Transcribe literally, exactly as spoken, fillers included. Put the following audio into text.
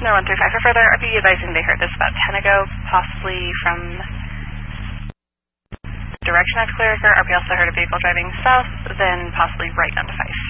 No, one three five. For further, R P advising they heard this about ten ago, possibly from the direction of Cleriker. R P also heard a vehicle driving south, then possibly right onto five.